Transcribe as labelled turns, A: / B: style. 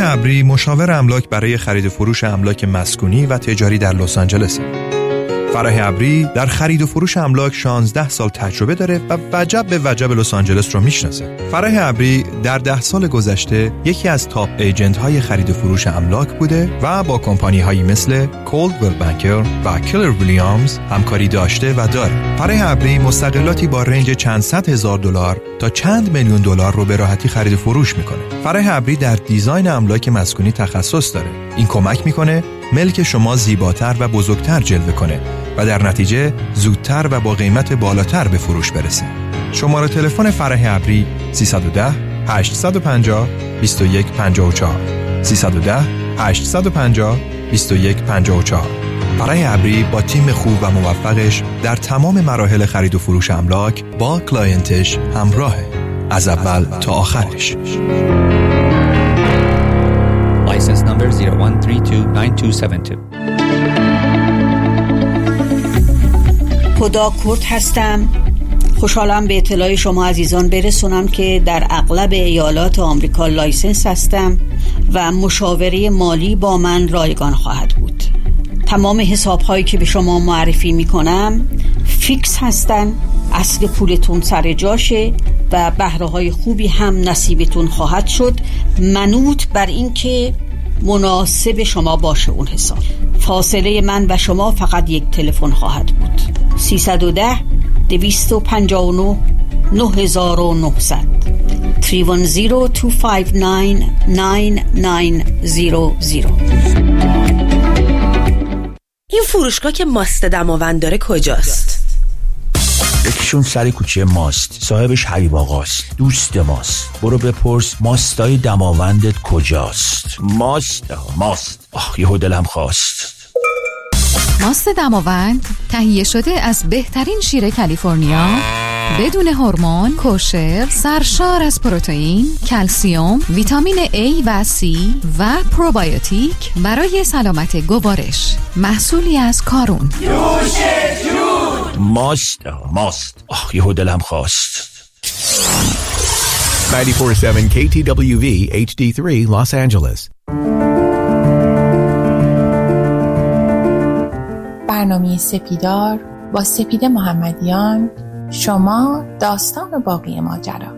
A: ابری مشاور املاک برای خرید و فروش املاک مسکونی و تجاری در لس آنجلس. فرح ابری در خرید و فروش املاک 16 سال تجربه داره و وجب به وجب لس آنجلس رو میشناسه. فرح ابری در 10 سال گذشته یکی از تاپ ایجنت های خرید و فروش املاک بوده و با کمپانی هایی مثل کولدویل بانکر و کلر ویلیامز همکاری داشته و داره. فرح ابری مستقلاتی با رنج چند صد هزار دلار تا چند میلیون دلار رو به راحتی خرید و فروش میکنه. فرح ابری در دیزاین املاک مسکونی تخصص داره. این کمک میکنه ملک شما زیباتر و بزرگتر جلوه کنه و در نتیجه زودتر و با قیمت بالاتر به فروش برسه. شماره تلفن فرح ابری 310 850 2154 310 850 2154. فرح ابری با تیم خوب و موفقش در تمام مراحل خرید و فروش املاک با کلاینتش همراهه، از اول تا آخرش.
B: License number 01329272.
C: خدا کرد هستم. خوشحالم به اطلاع شما عزیزان برسونم که در اغلب ایالات آمریکا لایسنس هستم و مشاوره مالی با من رایگان خواهد بود. تمام حساب هایی که به شما معرفی می کنم فیکس هستن، اصل پولتون سر جاشه و بهره های خوبی هم نصیبتون خواهد شد، منوط بر این که مناسب شما باشه اون حساب. فاصله من و شما فقط یک تلفن خواهد بود. 310 259 9900 310-259-9900.
D: این فروشگاه که ماست دماوند داره کجاست؟
E: یکیشون سر کوچه ماست، صاحبش حبیب آقاست، دوست ماست. برو بپرس ماستای دماوندت کجاست. ماست. یهو دلم خواست.
F: ماست دماوند تهیه شده از بهترین شیر کالیفرنیا، بدون هورمون، کوشر، سرشار از پروتئین، کلسیم، ویتامین A و C و پروبیوتیک برای سلامت گوارش. محصولی از کارون.
E: ماست. یهو دلم خواست.
G: 94.7 KTWV HD3 Los Angeles.
H: برنامه سپیدار با سپیده محمدیان، شما داستان و باقی ماجرا.